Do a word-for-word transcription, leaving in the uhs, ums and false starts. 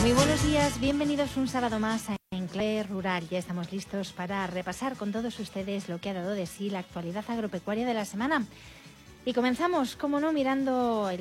Muy buenos días, bienvenidos un sábado más a Enclave Rural. Ya estamos listos para repasar con todos ustedes lo que ha dado de sí la actualidad agropecuaria de la semana. Y comenzamos, como no, mirando el